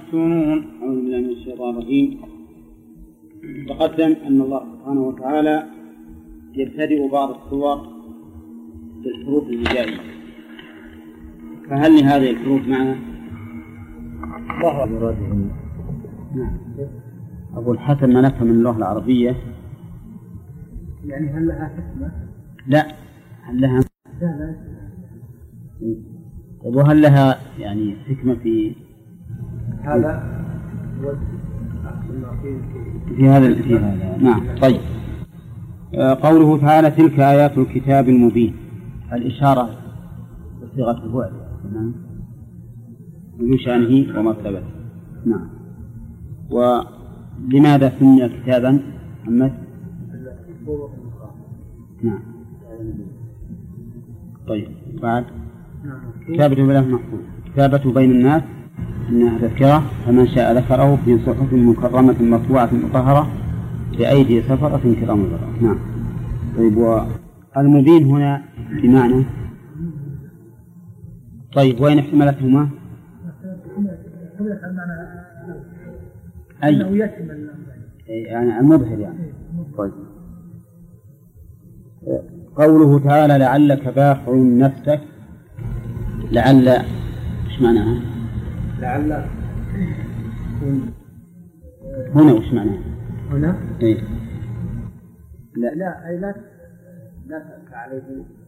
محسونون. أعوذ بالله من الشيطان الرجيم. تقدم أن الله سبحانه وتعالى يبتدئ بعض السور بالحروف الهجائية، فهل لهذه الحروف معنى؟ الله أبو الحسن ما نفهم من اللغة العربية، يعني هل لها حكمة؟ لا، هل لها وهل لها يعني حكمة في هذا في هذا نعم. طيب، قوله تعالى تلك آيات الكتاب المبين، الإشارة بصيغة البعد وشأنه ومرتبته. نعم. ولماذا سمي كتابا محمد؟ نعم. طيب بعد كتابة بالله محفوظ، كتابة بين الناس إنها تذكرة فمن شاء ذكره في صحف مكرمة مرفوعة مطهرة بأيدي سفرة كرام بررة. نعم. طيب، والمبين هنا بمعنى طيب وين احتملتهما؟ أي يعني المظهر يعني. طيب، قوله تعالى لعلك باخع نفسك، لعل ايش معناها؟ لعل هنا وش معناها؟ هنا إيه؟ لا أي لا تأتي عليه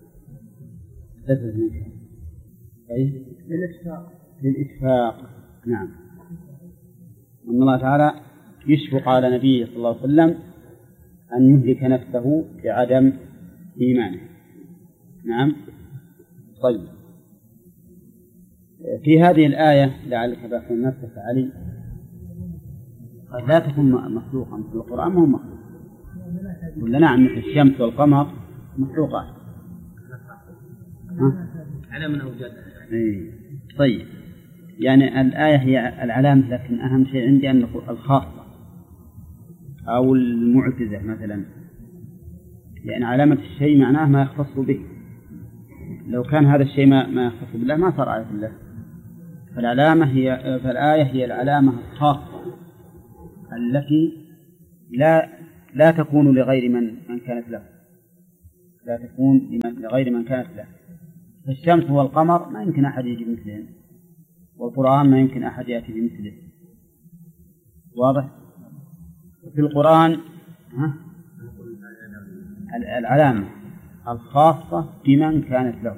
أي للإشفاق. نعم. أن الله تعالى يشفق على نبيه صلى الله عليه وسلم أن يهلك نفسه بعدم إيمانه. نعم. طيب، في هذه الآية لعلك باخع نفسك علي قد لا تكون مخلوقا في القرآن، ما هو مخلوق ولا نعم، مثل الشمس والقمر مخلوقات على من أوجدها. طيب، يعني الآية هي العلامة، لكن أهم شيء عندي أن الخاصة أو المعجزة مثلا، لأن علامة الشيء معناه ما يختص به. لو كان هذا الشيء ما يختص بالله ما صار آية الله. فالآية هي العلامة الخاصة التي لا تكون لغير من كانت له، لا تكون لغير من كانت له. الشمس والقمر ما يمكن أحد يجي مثلهم، والقرآن ما يمكن أحد يأتي بمثله. واضح؟ في القرآن العلامة الخاصة بمن كانت له،